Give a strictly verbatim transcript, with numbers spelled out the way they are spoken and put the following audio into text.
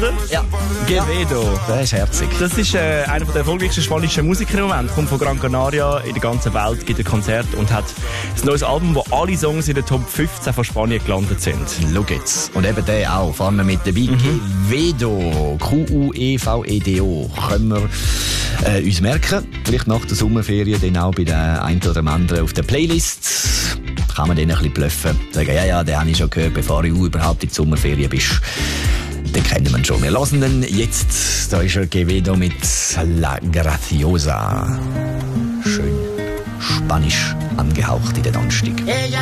Ja. Quevedo. Das ist herzig. Das ist äh, einer der erfolgreichsten spanischen Musiker im Moment. Kommt von Gran Canaria, in der ganzen Welt, gibt ein Konzert und hat ein neues Album, wo alle Songs in der Top fünfzehn von Spanien gelandet sind. Schau jetzt. Und eben der auch, vorne mit dabei. Mhm. Quevedo. Q U E V E D O. Können wir äh, uns merken. Vielleicht nach der Sommerferien dann auch bei der einen oder anderen auf der Playlist. Kann man den ein bisschen bluffen. Sagen, ja, ja, den habe ich schon gehört, bevor du überhaupt in die Sommerferien bist. Den kennen wir schon. Wir hören den jetzt. Da ist er Quevedo mit La Graciosa. Schön spanisch angehaucht in den Anstieg.